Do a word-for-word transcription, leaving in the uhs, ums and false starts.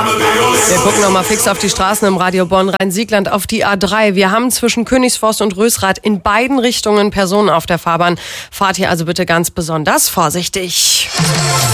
Wir gucken nochmal fix auf die Straßen im Radio Bonn, Rhein-Siegland, auf die A drei. Wir haben zwischen Königsforst und Rösrath in beiden Richtungen Personen auf der Fahrbahn. Fahrt hier also bitte ganz besonders vorsichtig.